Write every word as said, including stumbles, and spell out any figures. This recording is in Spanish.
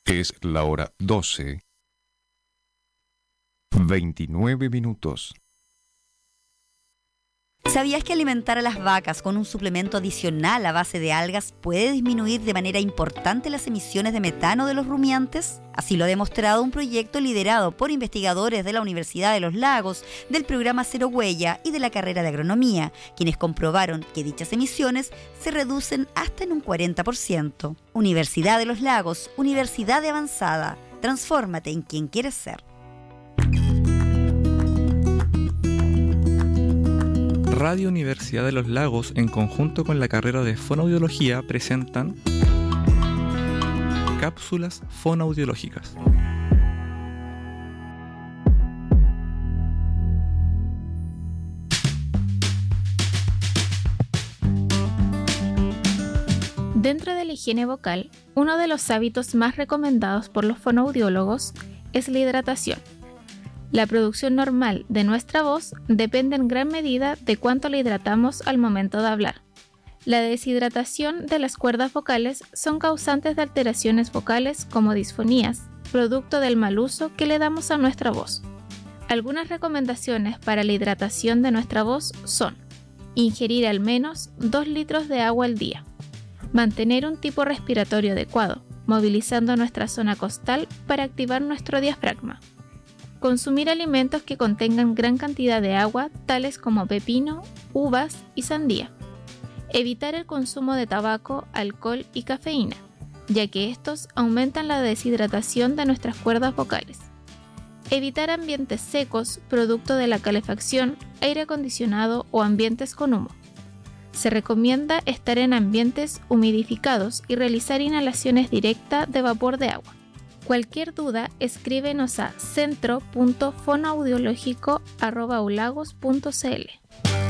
Es la hora doce, veintinueve minutos. ¿Sabías que alimentar a las vacas con un suplemento adicional a base de algas puede disminuir de manera importante las emisiones de metano de los rumiantes? Así lo ha demostrado un proyecto liderado por investigadores de la Universidad de los Lagos, del programa Cero Huella y de la carrera de Agronomía, quienes comprobaron que dichas emisiones se reducen hasta en un cuarenta por ciento. Universidad de los Lagos, Universidad de Avanzada. Transfórmate en quien quieres ser. Radio Universidad de los Lagos, en conjunto con la carrera de Fonoaudiología, presentan Cápsulas Fonoaudiológicas. Dentro de la higiene vocal, uno de los hábitos más recomendados por los fonoaudiólogos es la hidratación. La producción normal de nuestra voz depende en gran medida de cuánto la hidratamos al momento de hablar. La deshidratación de las cuerdas vocales son causantes de alteraciones vocales como disfonías, producto del mal uso que le damos a nuestra voz. Algunas recomendaciones para la hidratación de nuestra voz son: ingerir al menos dos litros de agua al día, mantener un tipo respiratorio adecuado, movilizando nuestra zona costal para activar nuestro diafragma, consumir alimentos que contengan gran cantidad de agua, tales como pepino, uvas y sandía. Evitar el consumo de tabaco, alcohol y cafeína, ya que estos aumentan la deshidratación de nuestras cuerdas vocales. Evitar ambientes secos, producto de la calefacción, aire acondicionado o ambientes con humo. Se recomienda estar en ambientes humidificados y realizar inhalaciones directas de vapor de agua. Cualquier duda, escríbenos a centro punto fonoaudiológico arroba ulagos punto c l.